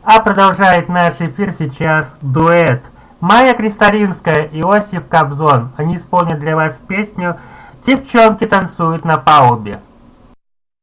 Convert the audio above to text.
А продолжает наш эфир сейчас дуэт. Майя Кристалинская и Осип Кобзон. Они исполнят для вас песню «Девчонки танцуют на палубе».